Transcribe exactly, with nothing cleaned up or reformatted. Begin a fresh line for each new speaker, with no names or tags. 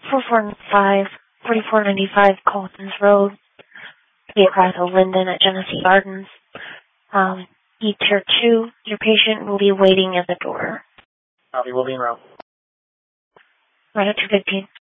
four four five, three four nine five Collins Road, Via Linden at Genesee Gardens. Um, E tier two, your patient will be waiting at the door.
Copy, we'll be in route.
Right at two fifteen.